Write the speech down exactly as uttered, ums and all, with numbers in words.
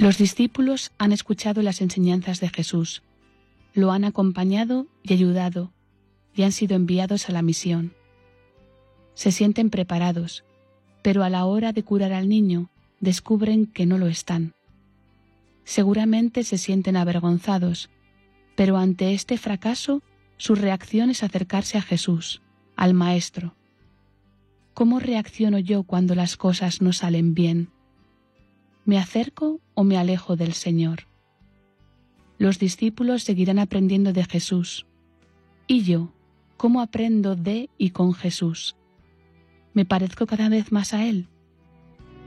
Los discípulos han escuchado las enseñanzas de Jesús, lo han acompañado y ayudado, y han sido enviados a la misión. Se sienten preparados, pero a la hora de curar al niño descubren que no lo están. Seguramente se sienten avergonzados, pero ante este fracaso su reacción es acercarse a Jesús, al Maestro. ¿Cómo reacciono yo cuando las cosas no salen bien? ¿Me acerco o me alejo del Señor? Los discípulos seguirán aprendiendo de Jesús. ¿Y yo, cómo aprendo de y con Jesús? ¿Me parezco cada vez más a Él?